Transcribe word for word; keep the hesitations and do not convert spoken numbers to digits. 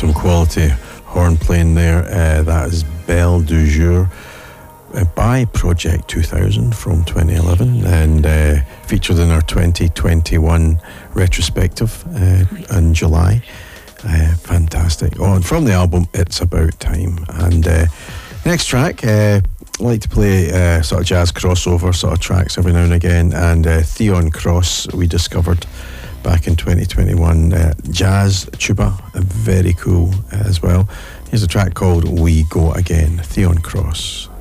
some quality horn playing there. Uh, that is Belle du Jour uh, by Project two thousand from twenty eleven, and uh, featured in our twenty twenty-one retrospective uh, in July. Uh, fantastic. Oh, and from the album It's About Time. And uh, next track, uh, I like to play uh, sort of jazz crossover sort of tracks every now and again, and uh, Theon Cross we discovered back in twenty twenty-one. Uh, jazz tuba, uh, very cool uh, as well. Here's a track called We Go Again, Theon Cross.